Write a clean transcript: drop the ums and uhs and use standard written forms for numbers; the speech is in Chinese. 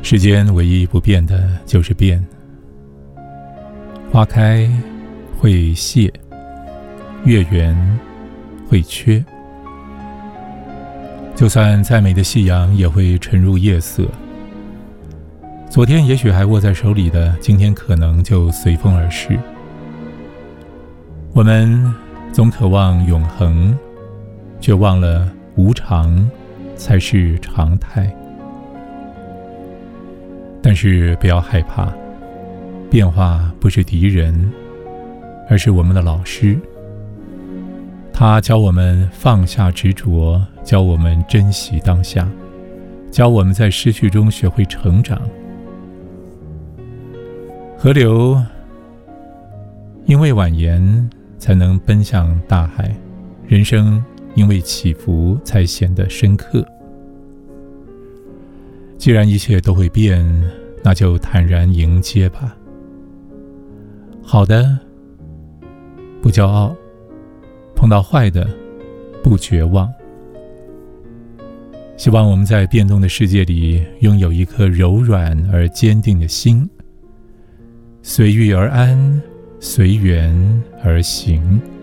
世间唯一不变的就是变，花开会谢，月圆会缺，就算再美的夕阳也会沉入夜色。昨天也许还握在手里的，今天可能就随风而逝。我们总渴望永恒，却忘了无常才是常态。但是不要害怕，变化不是敌人，而是我们的老师。他教我们放下执着，教我们珍惜当下，教我们在失去中学会成长。河流因为蜿蜒才能奔向大海，人生因为起伏才显得深刻。既然一切都会变，那就坦然迎接吧。好的不骄傲，碰到坏的不绝望。希望我们在变动的世界里拥有一颗柔软而坚定的心，随遇而安，随缘而行。